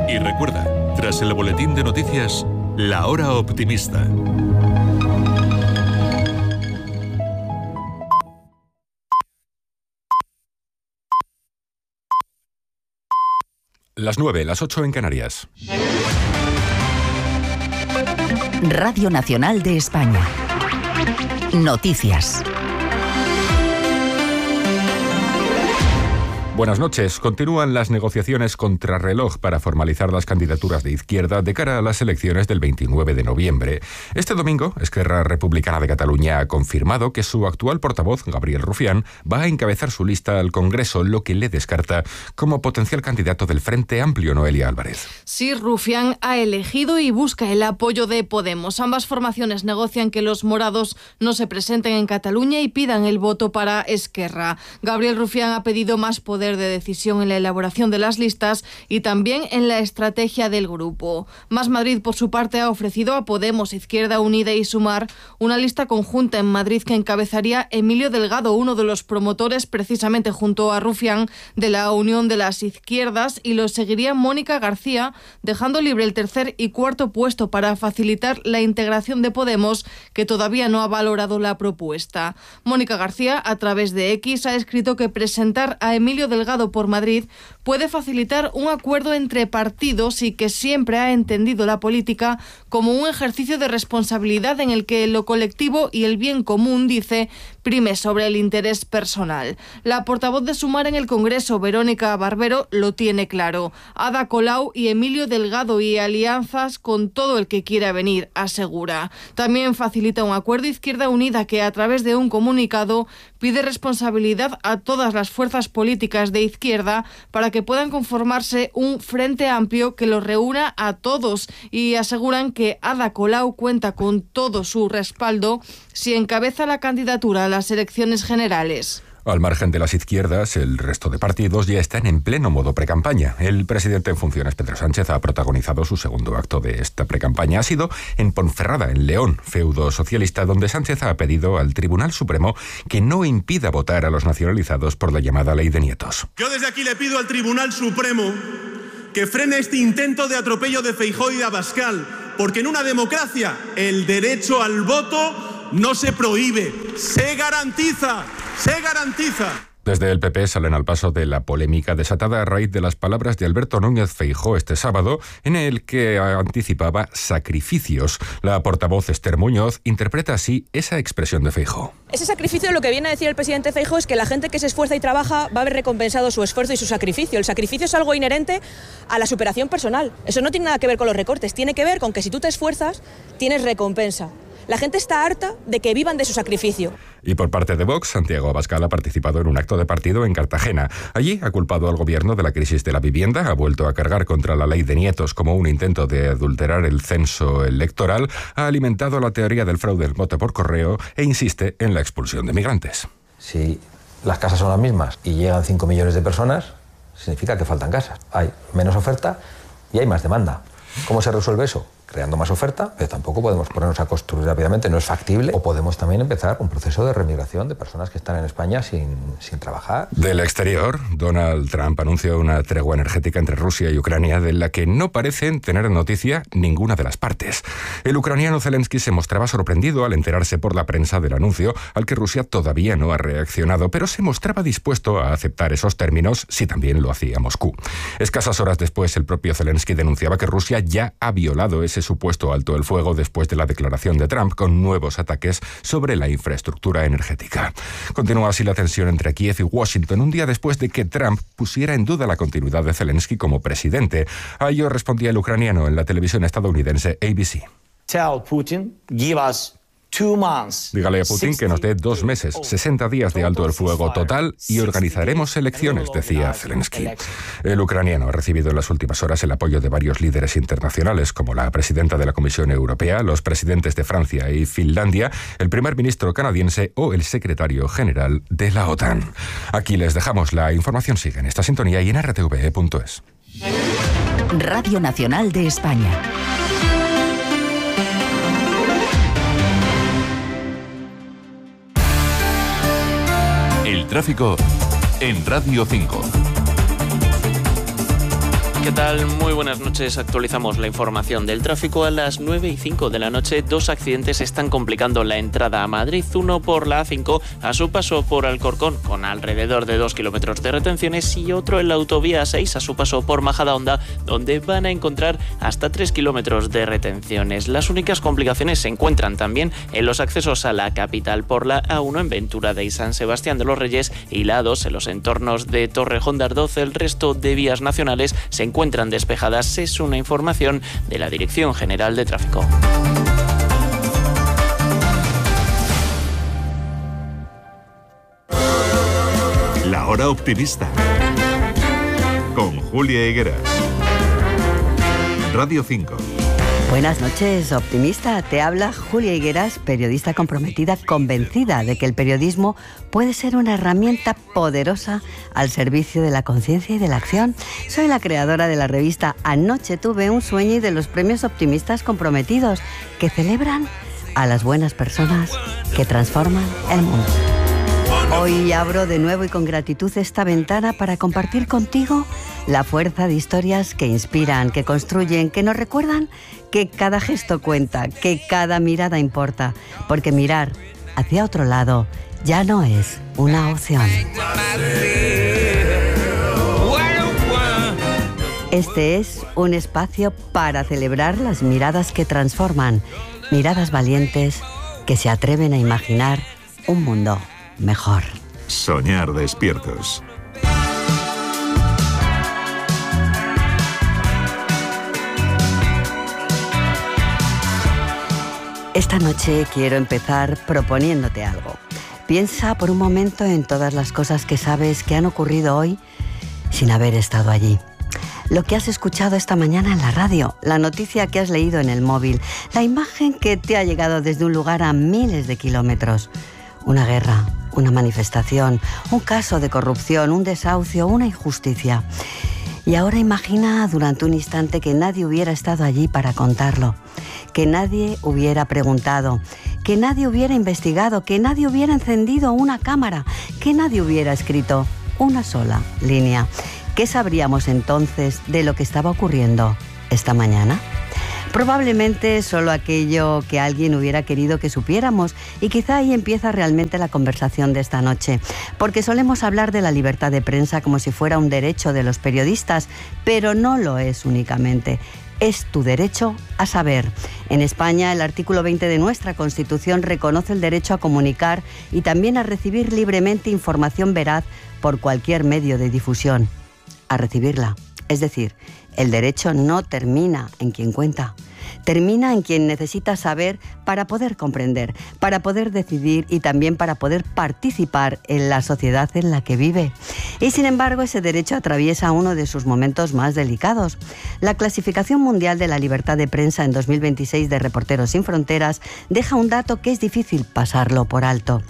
Y recuerda, tras el boletín de noticias, La Hora Optimista. Las 9, las 8 en Canarias. Radio Nacional de España. Noticias. Buenas noches. Continúan las negociaciones contrarreloj para formalizar las candidaturas de izquierda de cara a las elecciones del 29 de noviembre. Este domingo, Esquerra Republicana de Cataluña ha confirmado que su actual portavoz, Gabriel Rufián, va a encabezar su lista al Congreso, lo que le descarta como potencial candidato del Frente Amplio, Noelia Álvarez. Sí, Rufián ha elegido y busca el apoyo de Podemos. Ambas formaciones negocian que los morados no se presenten en Cataluña y pidan el voto para Esquerra. Gabriel Rufián ha pedido más poder de decisión en la elaboración de las listas y también en la estrategia del grupo. Más Madrid, por su parte, ha ofrecido a Podemos, Izquierda Unida y Sumar una lista conjunta en Madrid que encabezaría Emilio Delgado, uno de los promotores, precisamente junto a Rufián, de la Unión de las Izquierdas, y lo seguiría Mónica García, dejando libre el tercer y cuarto puesto para facilitar la integración de Podemos, que todavía no ha valorado la propuesta. Mónica García, a través de X, ha escrito que presentar a Emilio Delgado por Madrid puede facilitar un acuerdo entre partidos y que siempre ha entendido la política como un ejercicio de responsabilidad en el que lo colectivo y el bien común, dice, prime sobre el interés personal. La portavoz de Sumar en el Congreso, Verónica Barbero, lo tiene claro. Ada Colau y Emilio Delgado y alianzas con todo el que quiera venir, asegura. También facilita un acuerdo Izquierda Unida que, a través de un comunicado, pide responsabilidad a todas las fuerzas políticas de izquierda para que puedan conformarse un frente amplio que los reúna a todos, y aseguran que Ada Colau cuenta con todo su respaldo si encabeza la candidatura a las elecciones generales. Al margen de las izquierdas, el resto de partidos ya están en pleno modo precampaña. El presidente en funciones, Pedro Sánchez, ha protagonizado su segundo acto de esta precampaña. Ha sido en Ponferrada, en León, feudo socialista, donde Sánchez ha pedido al Tribunal Supremo que no impida votar a los nacionalizados por la llamada Ley de Nietos. Yo desde aquí le pido al Tribunal Supremo que frene este intento de atropello de Feijóo y de Abascal, porque en una democracia el derecho al voto no se prohíbe, se garantiza. ¡Se garantiza! Desde el PP salen al paso de la polémica desatada a raíz de las palabras de Alberto Núñez Feijóo este sábado, en el que anticipaba sacrificios. La portavoz Esther Muñoz interpreta así esa expresión de Feijóo. Ese sacrificio, lo que viene a decir el presidente Feijóo, es que la gente que se esfuerza y trabaja va a haber recompensado su esfuerzo y su sacrificio. El sacrificio es algo inherente a la superación personal. Eso no tiene nada que ver con los recortes, tiene que ver con que si tú te esfuerzas, tienes recompensa. La gente está harta de que vivan de su sacrificio. Y por parte de Vox, Santiago Abascal ha participado en un acto de partido en Cartagena. Allí ha culpado al gobierno de la crisis de la vivienda, ha vuelto a cargar contra la Ley de Nietos como un intento de adulterar el censo electoral, ha alimentado la teoría del fraude del voto por correo e insiste en la expulsión de migrantes. Si las casas son las mismas y llegan 5 millones de personas, significa que faltan casas. Hay menos oferta y hay más demanda. ¿Cómo se resuelve eso? Creando más oferta, pero tampoco podemos ponernos a construir rápidamente, no es factible. O podemos también empezar un proceso de remigración de personas que están en España sin trabajar. Del exterior, Donald Trump anunció una tregua energética entre Rusia y Ucrania de la que no parecen tener noticia ninguna de las partes. El ucraniano Zelensky se mostraba sorprendido al enterarse por la prensa del anuncio, al que Rusia todavía no ha reaccionado, pero se mostraba dispuesto a aceptar esos términos si también lo hacía Moscú. Escasas horas después, el propio Zelensky denunciaba que Rusia ya ha violado ese supuesto alto el fuego después de la declaración de Trump, con nuevos ataques sobre la infraestructura energética. Continúa así la tensión entre Kiev y Washington, un día después de que Trump pusiera en duda la continuidad de Zelensky como presidente. A ello respondía el ucraniano en la televisión estadounidense ABC. Tell Putin, give us 2 months. Dígale a Putin que nos dé 2 meses, 60 días de alto el fuego total y organizaremos elecciones, decía Zelensky. El ucraniano ha recibido en las últimas horas el apoyo de varios líderes internacionales, como la presidenta de la Comisión Europea, los presidentes de Francia y Finlandia, el primer ministro canadiense o el secretario general de la OTAN. Aquí les dejamos la información. Sigue en esta sintonía y en rtve.es. Radio Nacional de España. El tráfico en Radio 5. ¿Qué tal? Muy buenas noches. Actualizamos la información del tráfico. A las 9:05 de la noche, 2 accidentes están complicando la entrada a Madrid. Uno por la A5 a su paso por Alcorcón, con alrededor de 2 kilómetros de retenciones, y otro en la autovía A6 a su paso por Majadahonda, donde van a encontrar hasta 3 kilómetros de retenciones. Las únicas complicaciones se encuentran también en los accesos a la capital por la A1 en Ventura de San Sebastián de los Reyes y la A2 en los entornos de Torrejón de Ardoz. El resto de vías nacionales se encuentran despejadas. Es una información de la Dirección General de Tráfico. La hora optimista. Con Julia Higueras. Radio 5. Buenas noches, optimista. Te habla Julia Higueras, periodista comprometida, convencida de que el periodismo puede ser una herramienta poderosa al servicio de la conciencia y de la acción. Soy la creadora de la revista Anoche tuve un sueño y de los premios optimistas comprometidos, que celebran a las buenas personas que transforman el mundo. Hoy abro de nuevo y con gratitud esta ventana para compartir contigo la fuerza de historias que inspiran, que construyen, que nos recuerdan que cada gesto cuenta, que cada mirada importa, porque mirar hacia otro lado ya no es una opción. Este es un espacio para celebrar las miradas que transforman, miradas valientes que se atreven a imaginar un mundo mejor. Soñar despiertos. Esta noche quiero empezar proponiéndote algo. Piensa por un momento en todas las cosas que sabes que han ocurrido hoy sin haber estado allí. Lo que has escuchado esta mañana en la radio, la noticia que has leído en el móvil, la imagen que te ha llegado desde un lugar a miles de kilómetros. Una guerra, una manifestación, un caso de corrupción, un desahucio, una injusticia. Y ahora imagina durante un instante que nadie hubiera estado allí para contarlo, que nadie hubiera preguntado, que nadie hubiera investigado, que nadie hubiera encendido una cámara, que nadie hubiera escrito una sola línea. ¿Qué sabríamos entonces de lo que estaba ocurriendo esta mañana? Probablemente solo aquello que alguien hubiera querido que supiéramos, y quizá ahí empieza realmente la conversación de esta noche, porque solemos hablar de la libertad de prensa como si fuera un derecho de los periodistas, pero no lo es únicamente. Es tu derecho a saber. En España, el artículo 20 de nuestra Constitución reconoce el derecho a comunicar y también a recibir libremente información veraz por cualquier medio de difusión. A recibirla. Es decir, el derecho no termina en quien cuenta. Termina en quien necesita saber para poder comprender, para poder decidir y también para poder participar en la sociedad en la que vive. Y sin embargo, ese derecho atraviesa uno de sus momentos más delicados. La Clasificación Mundial de la Libertad de Prensa en 2026 de Reporteros Sin Fronteras deja un dato que es difícil pasarlo por alto.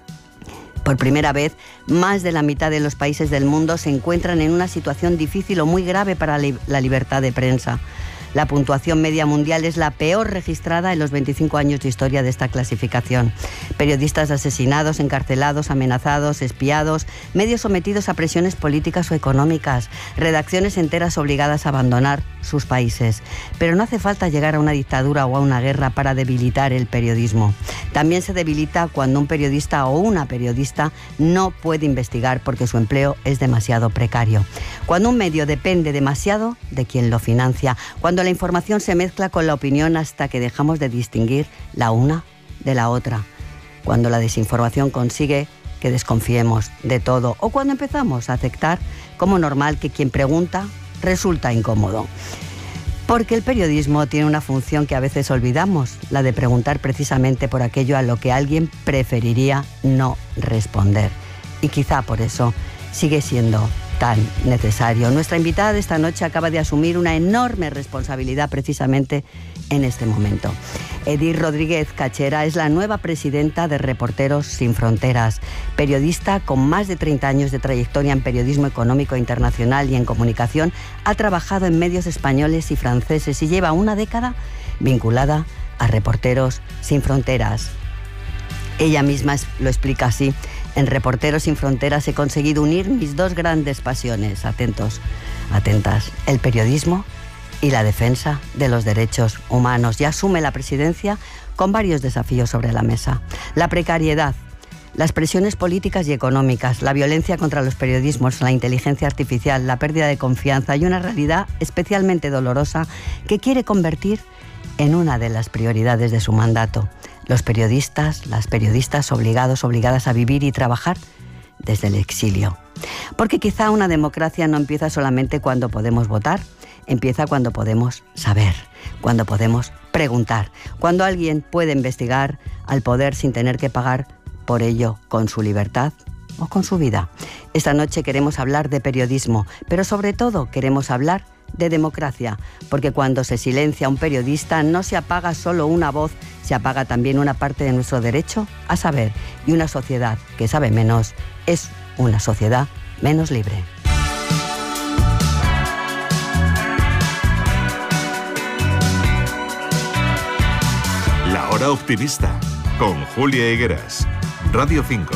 Por primera vez, más de la mitad de los países del mundo se encuentran en una situación difícil o muy grave para la libertad de prensa. La puntuación media mundial es la peor registrada en los 25 años de historia de esta clasificación. Periodistas asesinados, encarcelados, amenazados, espiados, medios sometidos a presiones políticas o económicas, redacciones enteras obligadas a abandonar sus países. Pero no hace falta llegar a una dictadura o a una guerra para debilitar el periodismo. También se debilita cuando un periodista o una periodista no puede investigar porque su empleo es demasiado precario. Cuando un medio depende demasiado de quien lo financia. Cuando la información se mezcla con la opinión hasta que dejamos de distinguir la una de la otra. Cuando la desinformación consigue que desconfiemos de todo. O cuando empezamos a aceptar como normal que quien pregunta resulta incómodo. Porque el periodismo tiene una función que a veces olvidamos, la de preguntar precisamente por aquello a lo que alguien preferiría no responder. Y quizá por eso sigue siendo tan necesario. Nuestra invitada de esta noche acaba de asumir una enorme responsabilidad precisamente en este momento. Edith Rodríguez Cachera es la nueva presidenta de Reporteros Sin Fronteras, periodista con más de 30 años de trayectoria en periodismo económico internacional y en comunicación. Ha trabajado en medios españoles y franceses y lleva una década vinculada a Reporteros Sin Fronteras. Ella misma lo explica así. En Reporteros sin Fronteras he conseguido unir mis dos grandes pasiones, atentos, atentas, el periodismo y la defensa de los derechos humanos. Ya asume la presidencia con varios desafíos sobre la mesa. La precariedad, las presiones políticas y económicas, la violencia contra los periodismos, la inteligencia artificial, la pérdida de confianza y una realidad especialmente dolorosa que quiere convertir en una de las prioridades de su mandato. Los periodistas, las periodistas obligadas a vivir y trabajar desde el exilio. Porque quizá una democracia no empieza solamente cuando podemos votar, empieza cuando podemos saber, cuando podemos preguntar, cuando alguien puede investigar al poder sin tener que pagar por ello con su libertad o con su vida. Esta noche queremos hablar de periodismo, pero sobre todo queremos hablar de democracia, porque cuando se silencia a un periodista no se apaga solo una voz, se apaga también una parte de nuestro derecho a saber, y una sociedad que sabe menos es una sociedad menos libre. La Hora Optimista, con Julia Higueras, Radio 5.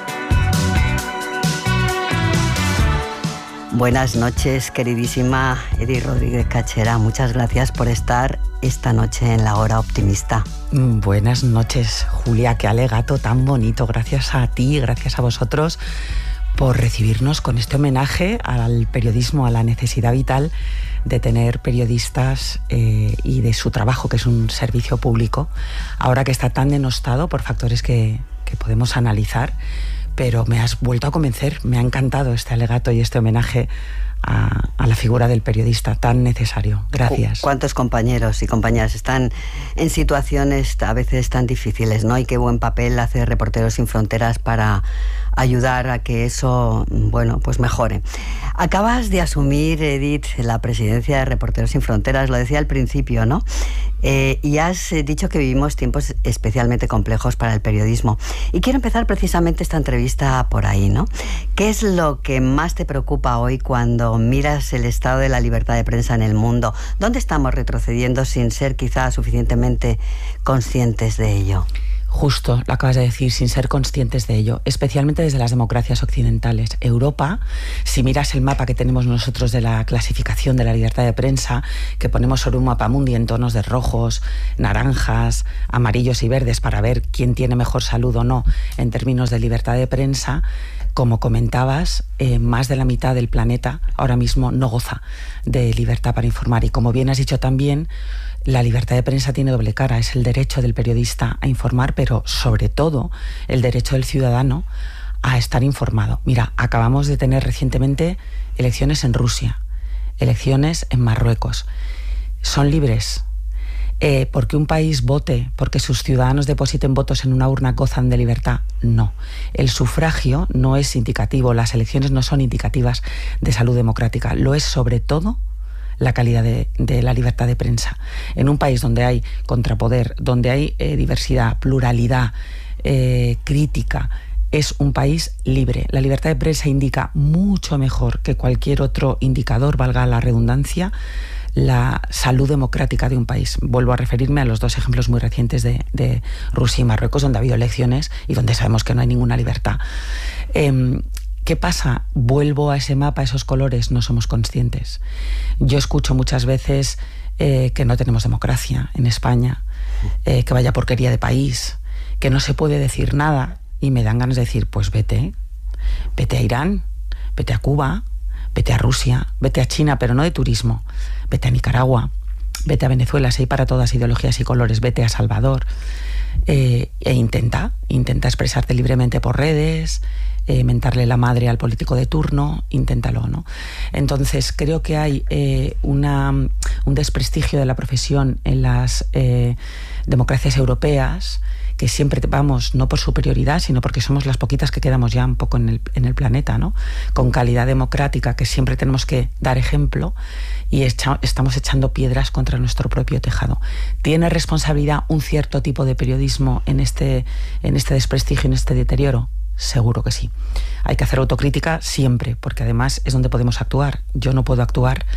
Buenas noches, queridísima Edith Rodríguez Cachera. Muchas gracias por estar esta noche en La Hora Optimista. Buenas noches, Julia. Qué alegato tan bonito. Gracias a ti, gracias a vosotros por recibirnos con este homenaje al periodismo, a la necesidad vital de tener periodistas y de su trabajo, que es un servicio público, ahora que está tan denostado por factores que podemos analizar. Pero me has vuelto a convencer, me ha encantado este alegato y este homenaje a la figura del periodista tan necesario. Gracias. ¿Cuántos compañeros y compañeras están en situaciones a veces tan difíciles, ¿no? Y qué buen papel hace Reporteros sin Fronteras para ayudar a que eso, bueno, pues mejore. Acabas de asumir, Edith, la presidencia de Reporteros sin Fronteras, lo decía al principio, ¿no? Y has dicho que vivimos tiempos especialmente complejos para el periodismo. Y quiero empezar precisamente esta entrevista por ahí, ¿no? ¿Qué es lo que más te preocupa hoy cuando miras el estado de la libertad de prensa en el mundo? ¿Dónde estamos retrocediendo sin ser quizá suficientemente conscientes de ello? Justo, lo acabas de decir, sin ser conscientes de ello, especialmente desde las democracias occidentales. Europa, si miras el mapa que tenemos nosotros de la clasificación de la libertad de prensa, que ponemos sobre un mapa mundi en tonos de rojos, naranjas, amarillos y verdes para ver quién tiene mejor salud o no en términos de libertad de prensa, como comentabas, más de la mitad del planeta ahora mismo no goza de libertad para informar. Y como bien has dicho también, la libertad de prensa tiene doble cara. Es el derecho del periodista a informar, pero sobre todo el derecho del ciudadano a estar informado. Mira, acabamos de tener recientemente elecciones en Rusia, elecciones en Marruecos. ¿Son libres? ¿Porque un país vote, porque sus ciudadanos depositen votos en una urna gozan de libertad? No. El sufragio no es indicativo, las elecciones no son indicativas de salud democrática. Lo es sobre todo la calidad de la libertad de prensa. En un país donde hay contrapoder, donde hay diversidad, pluralidad, crítica, es un país libre. La libertad de prensa indica mucho mejor que cualquier otro indicador, valga la redundancia, la salud democrática de un país. Vuelvo a referirme a los dos ejemplos muy recientes de Rusia y Marruecos, donde ha habido elecciones y donde sabemos que no hay ninguna libertad. ¿Qué pasa? Vuelvo a ese mapa, a esos colores, no somos conscientes. Yo escucho muchas veces que no tenemos democracia en España, que vaya porquería de país, que no se puede decir nada, y me dan ganas de decir, pues vete a Irán, vete a Cuba, vete a Rusia, vete a China, pero no de turismo, vete a Nicaragua, vete a Venezuela, si hay para todas ideologías y colores, vete a Salvador, e intenta expresarte libremente por redes, mentarle la madre al político de turno, inténtalo, ¿no? Entonces creo que hay un desprestigio de la profesión en las democracias europeas, que siempre vamos no por superioridad, sino porque somos las poquitas que quedamos ya un poco en el planeta, ¿no? Con calidad democrática, que siempre tenemos que dar ejemplo, y estamos echando piedras contra nuestro propio tejado. ¿Tiene responsabilidad un cierto tipo de periodismo en este desprestigio, en este deterioro? Seguro que sí. Hay que hacer autocrítica siempre, porque además es donde podemos actuar. Yo no puedo actuar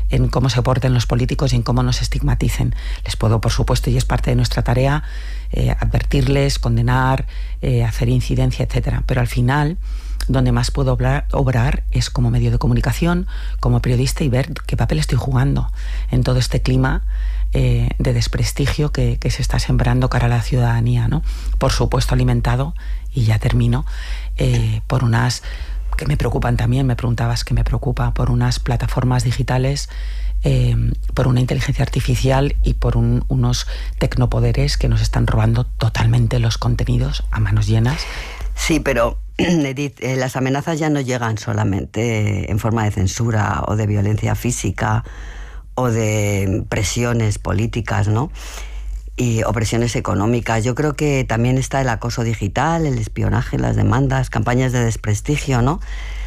en cómo se porten los políticos y en cómo nos estigmaticen. Les puedo, por supuesto, y es parte de nuestra tarea, advertirles, condenar, hacer incidencia, etcétera. Pero al final, donde más puedo obrar es como medio de comunicación, como periodista, y ver qué papel estoy jugando en todo este clima de desprestigio que se está sembrando cara a la ciudadanía, ¿no? Por supuesto alimentado, y ya termino, por unas que me preocupan también, me preguntabas qué me preocupa, por unas plataformas digitales, por una inteligencia artificial y por unos tecnopoderes que nos están robando totalmente los contenidos a manos llenas. Sí, pero Edith, las amenazas ya no llegan solamente en forma de censura o de violencia física o de presiones políticas, ¿no? O presiones económicas. Yo creo que también está el acoso digital, el espionaje, las demandas, campañas de desprestigio, ¿no?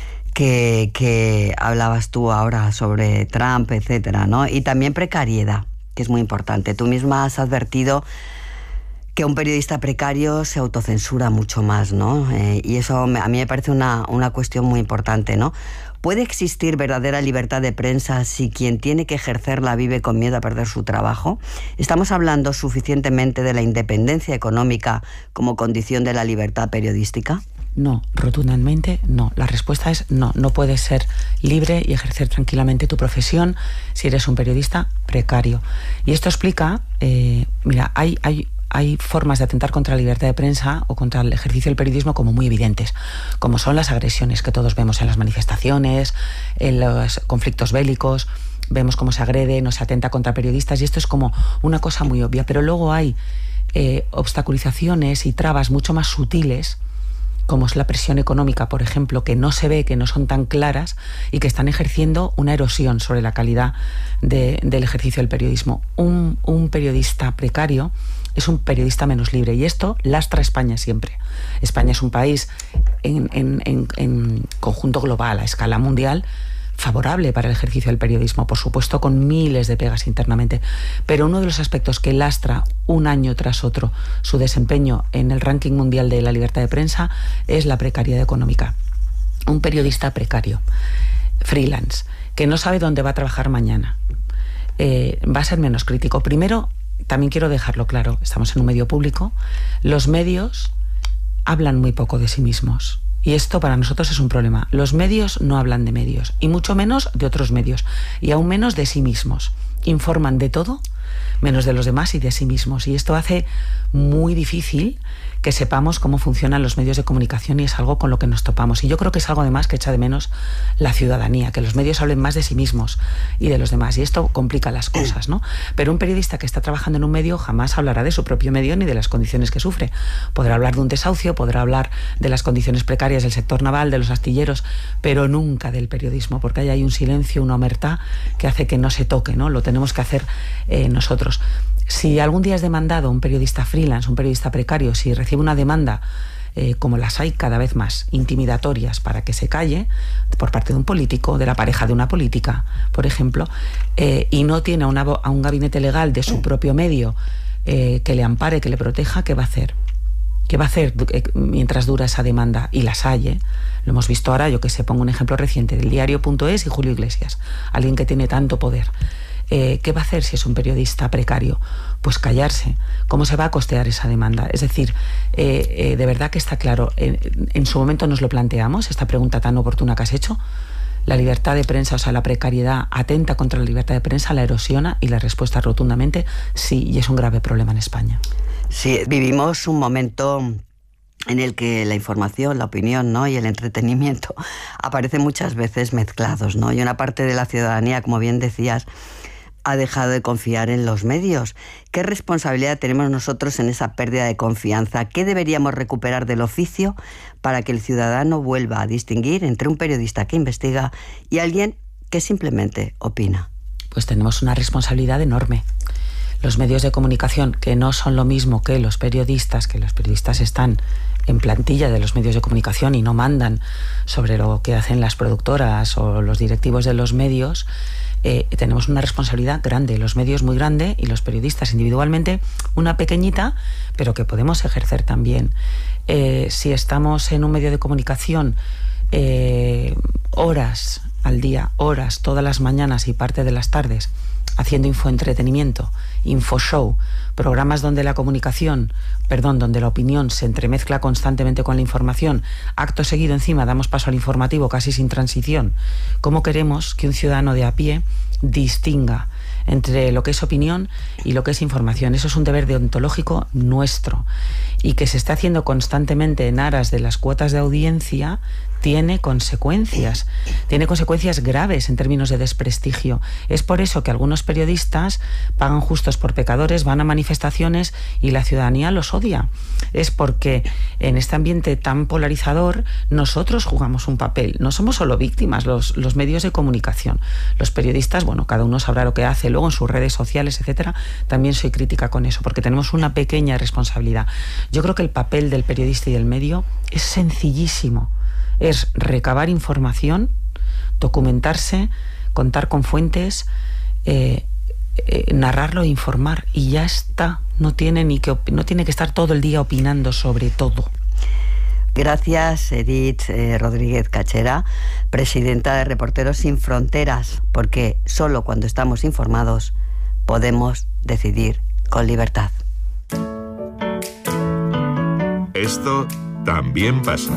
Que hablabas tú ahora sobre Trump, etcétera, ¿no? Y también precariedad, que es muy importante. Tú misma has advertido que un periodista precario se autocensura mucho más, ¿no? Y eso a mí me parece una cuestión muy importante, ¿no? ¿Puede existir verdadera libertad de prensa si quien tiene que ejercerla vive con miedo a perder su trabajo? ¿Estamos hablando suficientemente de la independencia económica como condición de la libertad periodística? No, rotundamente no. La respuesta es no. No puedes ser libre y ejercer tranquilamente tu profesión si eres un periodista precario. Y esto explica, mira, hay formas de atentar contra la libertad de prensa o contra el ejercicio del periodismo como muy evidentes, como son las agresiones que todos vemos en las manifestaciones, en los conflictos bélicos, vemos cómo se agrede, no se atenta contra periodistas, y esto es como una cosa muy obvia. Pero luego hay obstaculizaciones y trabas mucho más sutiles, como es la presión económica, por ejemplo, que no se ve, que no son tan claras y que están ejerciendo una erosión sobre la calidad del ejercicio del periodismo. Un periodista precario es un periodista menos libre, y esto lastra a España siempre. España es un país en conjunto global, a escala mundial, favorable para el ejercicio del periodismo, por supuesto con miles de pegas internamente, pero uno de los aspectos que lastra un año tras otro su desempeño en el ranking mundial de la libertad de prensa es la precariedad económica. Un periodista precario, freelance, que no sabe dónde va a trabajar mañana, va a ser menos crítico. Primero, también quiero dejarlo claro, estamos en un medio público, los medios hablan muy poco de sí mismos. Y esto para nosotros es un problema. Los medios no hablan de medios, y mucho menos de otros medios, y aún menos de sí mismos. Informan de todo, menos de los demás y de sí mismos. Y esto hace muy difícil que sepamos cómo funcionan los medios de comunicación, y es algo con lo que nos topamos. Y yo creo que es algo además que echa de menos la ciudadanía, que los medios hablen más de sí mismos y de los demás, y esto complica las cosas, ¿no? Pero un periodista que está trabajando en un medio jamás hablará de su propio medio ni de las condiciones que sufre. Podrá hablar de un desahucio, podrá hablar de las condiciones precarias del sector naval, de los astilleros, pero nunca del periodismo, porque ahí hay un silencio, una omertá que hace que no se toque, ¿no? Lo tenemos que hacer nosotros. Si algún día es demandado un periodista freelance, un periodista precario, si recibe una demanda, como las hay cada vez más, intimidatorias para que se calle, por parte de un político, de la pareja de una política, por ejemplo, y no tiene a un gabinete legal de su propio medio que le ampare, que le proteja, ¿qué va a hacer? ¿Qué va a hacer mientras dura esa demanda? Y las hay, Lo hemos visto ahora, yo que sé, pongo un ejemplo reciente del diario.es y Julio Iglesias, alguien que tiene tanto poder. ¿Qué va a hacer si es un periodista precario? Pues callarse. ¿Cómo se va a costear esa demanda? Es decir, de verdad que está claro, en su momento nos lo planteamos, esta pregunta tan oportuna que has hecho. La libertad de prensa, o sea, la precariedad atenta contra la libertad de prensa, la erosiona, y la respuesta rotundamente sí, y es un grave problema en España. Sí, vivimos un momento en el que la información, la opinión, ¿no?, y el entretenimiento aparecen muchas veces mezclados, ¿no? Y una parte de la ciudadanía, como bien decías, ha dejado de confiar en los medios. ¿Qué responsabilidad tenemos nosotros en esa pérdida de confianza? ¿Qué deberíamos recuperar del oficio para que el ciudadano vuelva a distinguir entre un periodista que investiga y alguien que simplemente opina? Pues tenemos una responsabilidad enorme. Los medios de comunicación, que no son lo mismo que los periodistas están en plantilla de los medios de comunicación y no mandan sobre lo que hacen las productoras o los directivos de los medios, tenemos una responsabilidad grande, los medios muy grande y los periodistas individualmente una pequeñita, pero que podemos ejercer también. Si estamos en un medio de comunicación horas al día, horas, todas las mañanas y parte de las tardes, haciendo infoentretenimiento, infoshow, programas donde la donde la opinión se entremezcla constantemente con la información, acto seguido encima damos paso al informativo casi sin transición. ¿Cómo queremos que un ciudadano de a pie distinga entre lo que es opinión y lo que es información? Eso es un deber deontológico nuestro, y que se está haciendo constantemente en aras de las cuotas de audiencia tiene consecuencias graves en términos de desprestigio. Es por eso que algunos periodistas pagan justos por pecadores, van a manifestaciones y la ciudadanía los odia. Es porque en este ambiente tan polarizador nosotros jugamos un papel. No somos solo víctimas los medios de comunicación. Los periodistas, bueno, cada uno sabrá lo que hace luego en sus redes sociales, etcétera. También soy crítica con eso, porque tenemos una pequeña responsabilidad. Yo creo que el papel del periodista y del medio es sencillísimo. Es recabar información, documentarse, contar con fuentes, narrarlo e informar, y ya está. No tiene que estar todo el día opinando sobre todo. Gracias, Edith Rodríguez Cachera, presidenta de Reporteros Sin Fronteras, porque solo cuando estamos informados podemos decidir con libertad. Esto también pasa.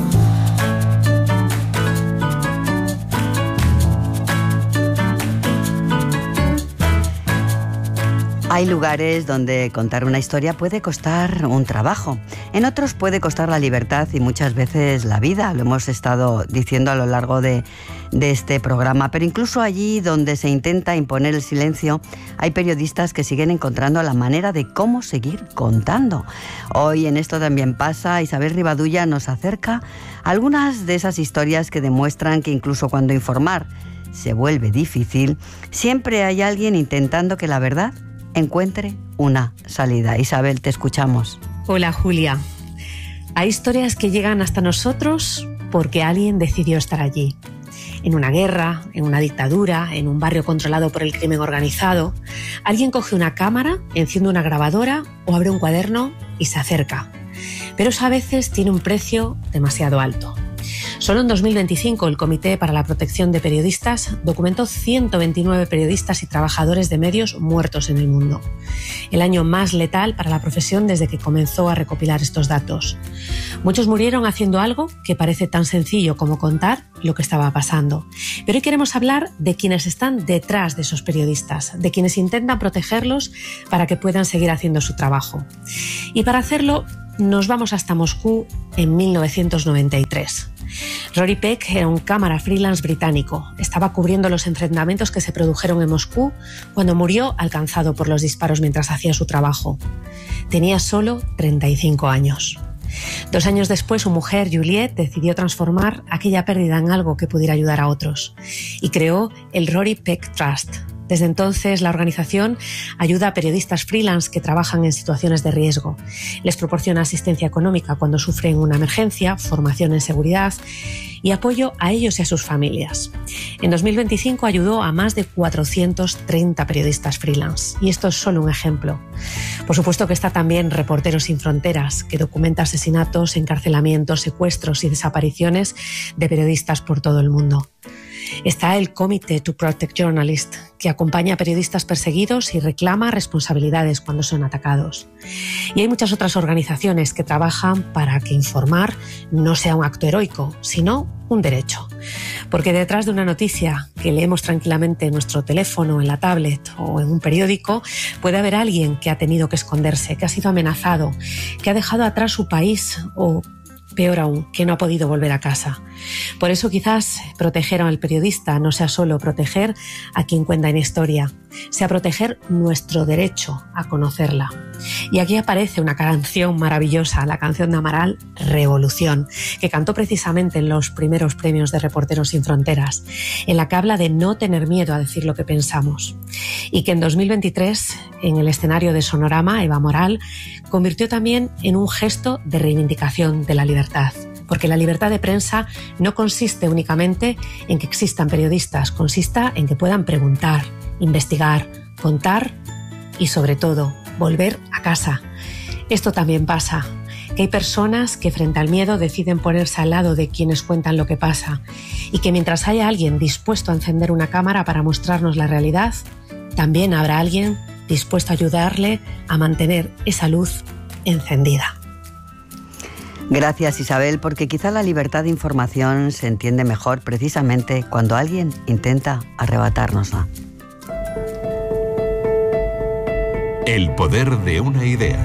Hay lugares donde contar una historia puede costar un trabajo. En otros puede costar la libertad y muchas veces la vida. Lo hemos estado diciendo a lo largo de este programa. Pero incluso allí donde se intenta imponer el silencio, hay periodistas que siguen encontrando la manera de cómo seguir contando. Hoy en Esto también pasa, Isabel Rivadulla nos acerca algunas de esas historias que demuestran que incluso cuando informar se vuelve difícil, siempre hay alguien intentando que la verdad encuentre una salida. Isabel, te escuchamos. Hola, Julia. Hay historias que llegan hasta nosotros porque alguien decidió estar allí. En una guerra, en una dictadura, en un barrio controlado por el crimen organizado, alguien coge una cámara, enciende una grabadora o abre un cuaderno y se acerca. Pero eso a veces tiene un precio demasiado alto. Solo en 2025 el Comité para la Protección de Periodistas documentó 129 periodistas y trabajadores de medios muertos en el mundo. El año más letal para la profesión desde que comenzó a recopilar estos datos. Muchos murieron haciendo algo que parece tan sencillo como contar lo que estaba pasando. Pero hoy queremos hablar de quienes están detrás de esos periodistas, de quienes intentan protegerlos para que puedan seguir haciendo su trabajo. Y para hacerlo nos vamos hasta Moscú en 1993. Rory Peck era un cámara freelance británico. Estaba cubriendo los enfrentamientos que se produjeron en Moscú cuando murió alcanzado por los disparos mientras hacía su trabajo. Tenía solo 35 años. 2 años después, su mujer, Juliette, decidió transformar aquella pérdida en algo que pudiera ayudar a otros y creó el Rory Peck Trust. Desde entonces, la organización ayuda a periodistas freelance que trabajan en situaciones de riesgo. Les proporciona asistencia económica cuando sufren una emergencia, formación en seguridad y apoyo a ellos y a sus familias. En 2025 ayudó a más de 430 periodistas freelance. Y esto es solo un ejemplo. Por supuesto que está también Reporteros Sin Fronteras, que documenta asesinatos, encarcelamientos, secuestros y desapariciones de periodistas por todo el mundo. Está el Committee to Protect Journalists, que acompaña a periodistas perseguidos y reclama responsabilidades cuando son atacados. Y hay muchas otras organizaciones que trabajan para que informar no sea un acto heroico, sino un derecho. Porque detrás de una noticia que leemos tranquilamente en nuestro teléfono, en la tablet o en un periódico, puede haber alguien que ha tenido que esconderse, que ha sido amenazado, que ha dejado atrás su país o, peor aún, que no ha podido volver a casa. Por eso quizás proteger al periodista no sea solo proteger a quien cuenta en historia, sea proteger nuestro derecho a conocerla. Y aquí aparece una canción maravillosa, la canción de Amaral, Revolución, que cantó precisamente en los primeros premios de Reporteros Sin Fronteras, en la que habla de no tener miedo a decir lo que pensamos. Y que en 2023, en el escenario de Sonorama, Eva Moral convirtió también en un gesto de reivindicación de la libertad. Porque la libertad de prensa no consiste únicamente en que existan periodistas, consiste en que puedan preguntar, investigar, contar y, sobre todo, volver a casa. Esto también pasa. que hay personas que frente al miedo deciden ponerse al lado de quienes cuentan lo que pasa y que mientras haya alguien dispuesto a encender una cámara para mostrarnos la realidad, también habrá alguien dispuesto a ayudarle a mantener esa luz encendida. Gracias, Isabel, porque quizá la libertad de información se entiende mejor precisamente cuando alguien intenta arrebatárnosla. El poder de una idea.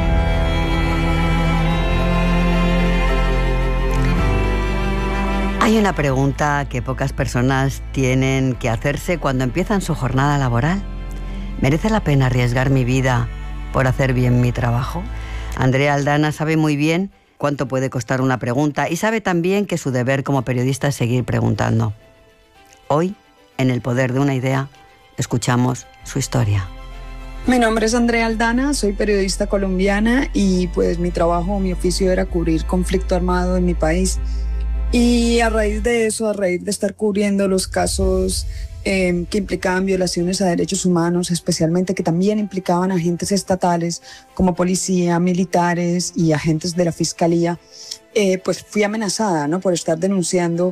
Hay una pregunta que pocas personas tienen que hacerse cuando empiezan su jornada laboral. ¿Merece la pena arriesgar mi vida por hacer bien mi trabajo? Andrea Aldana sabe muy bien cuánto puede costar una pregunta y sabe también que su deber como periodista es seguir preguntando. Hoy, en El poder de una idea, escuchamos su historia. Mi nombre es Andrea Aldana, soy periodista colombiana y pues mi trabajo, mi oficio era cubrir conflicto armado en mi país. Y a raíz de eso, a raíz de estar cubriendo los casos que implicaban violaciones a derechos humanos, especialmente que también implicaban agentes estatales como policía, militares y agentes de la fiscalía, pues fui amenazada, ¿no?, por estar denunciando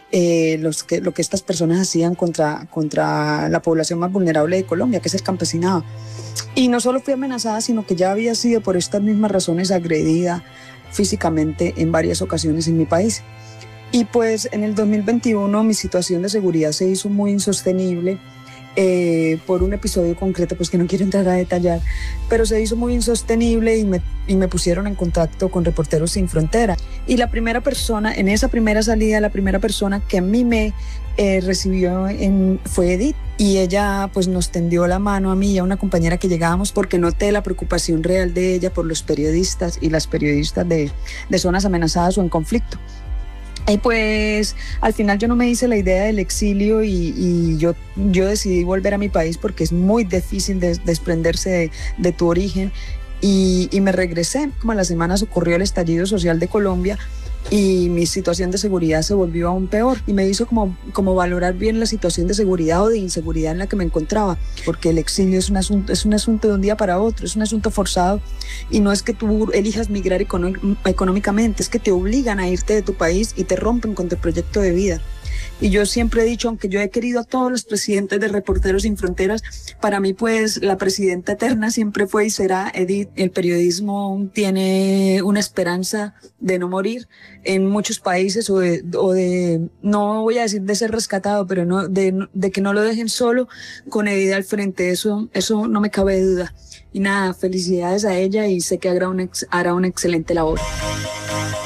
lo que estas personas hacían contra la población más vulnerable de Colombia, que es el campesinado. Y no solo fui amenazada, sino que ya había sido por estas mismas razones agredida físicamente en varias ocasiones en mi país. Y pues en el 2021 mi situación de seguridad se hizo muy insostenible por un episodio concreto, pues que no quiero entrar a detallar, pero se hizo muy insostenible y me pusieron en contacto con Reporteros Sin Fronteras. Y la primera persona, en esa primera salida, la primera persona que a mí me recibió fue Edith, y ella pues nos tendió la mano a mí y a una compañera que llegábamos, porque noté la preocupación real de ella por los periodistas y las periodistas de zonas amenazadas o en conflicto. Y pues al final yo no me hice la idea del exilio y yo decidí volver a mi país porque es muy difícil desprenderse de tu origen, y me regresé. Como a las semanas ocurrió el estallido social de Colombia y mi situación de seguridad se volvió aún peor, y me hizo como valorar bien la situación de seguridad o de inseguridad en la que me encontraba, porque el exilio es un asunto de un día para otro, es un asunto forzado, y no es que tú elijas migrar económicamente, es que te obligan a irte de tu país y te rompen con tu proyecto de vida. Y yo siempre he dicho, aunque yo he querido a todos los presidentes de Reporteros Sin Fronteras, para mí pues la presidenta eterna siempre fue y será Edith. El periodismo tiene una esperanza de no morir en muchos países, o de no voy a decir de ser rescatado, pero no de que no lo dejen solo con Edith al frente. Eso no me cabe duda. Y nada, felicidades a ella, y sé que hará una excelente labor.